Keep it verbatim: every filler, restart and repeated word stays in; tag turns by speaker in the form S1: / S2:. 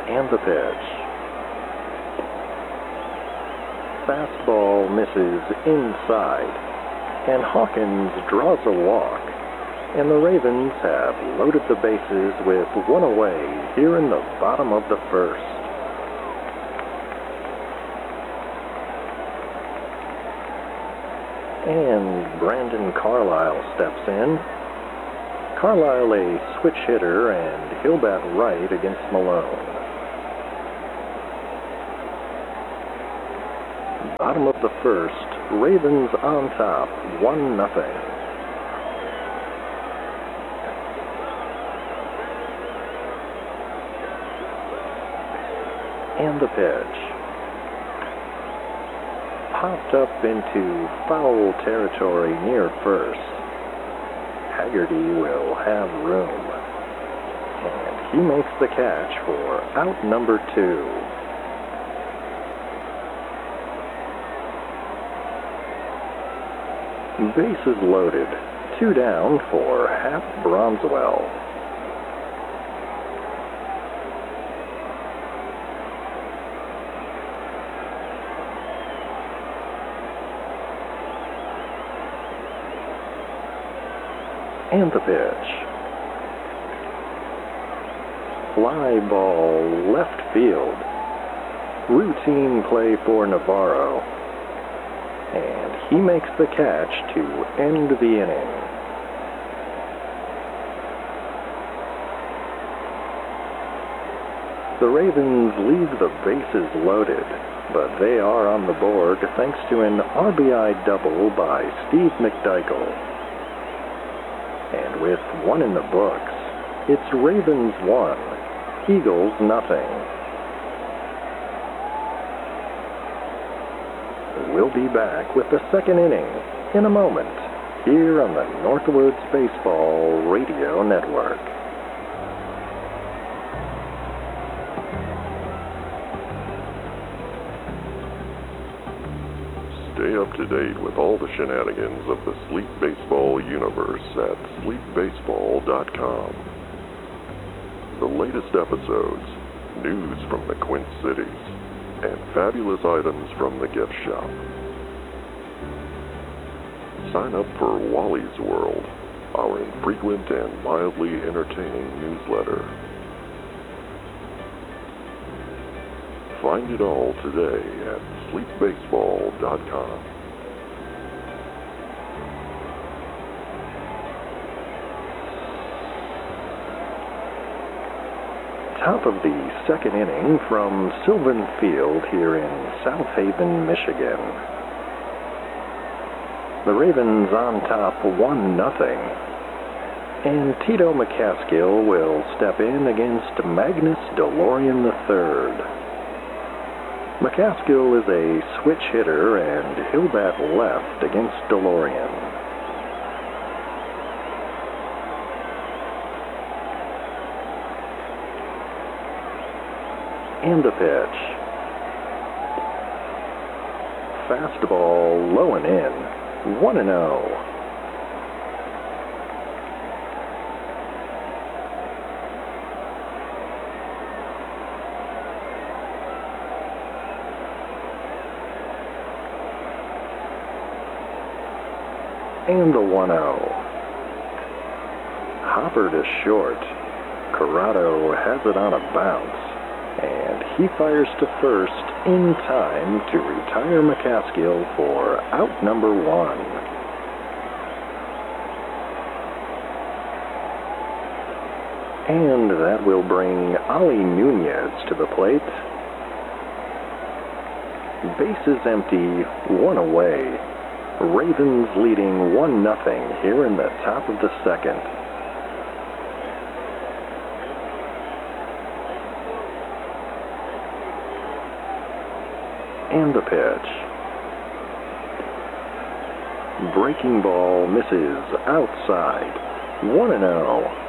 S1: And the pitch. Fastball misses inside, and Hawkins draws a walk, and the Ravens have loaded the bases with one away here in the bottom of the first. And Brandon Carlisle steps in. Carlisle a switch hitter, and he'll bat right against Malone. Bottom of the first, Ravens on top, one nothing. And the pitch. Popped up into foul territory near first. Haggerty will have room. And he makes the catch for out number two. Bases loaded, two down for Hap Bronswell. And the pitch. Fly ball left field. Routine play for Navarro. And he makes the catch to end the inning. The Ravens leave the bases loaded, but they are on the board thanks to an R B I double by Steve McDykel. And with one in the books, it's Ravens one, Eagles nothing. We'll be back with the second inning in a moment here on the Northwoods Baseball Radio Network.
S2: Stay up to date with all the shenanigans of the Sleep Baseball universe at sleep baseball dot com. The latest episodes, news from the Quint Cities, and fabulous items from the gift shop. Sign up for Wally's World, our infrequent and mildly entertaining newsletter. Find it all today at sleep baseball dot com.
S1: Top of the second inning from Sylvan Field here in South Haven, Michigan. The Ravens on top one nothing. And Tito McCaskill will step in against Magnus DeLorean the third. McCaskill is a switch hitter, and he'll bat left against DeLorean. And the pitch. Fastball low and in, one and oh. And the one oh. Hopper to short. Corrado has it on a bounce, and he fires to first in time to retire McCaskill for out number one. And that will bring Ali Nunez to the plate. Bases empty, one away. Ravens leading one nothing here in the top of the second. And the pitch. Breaking ball misses outside. one and oh.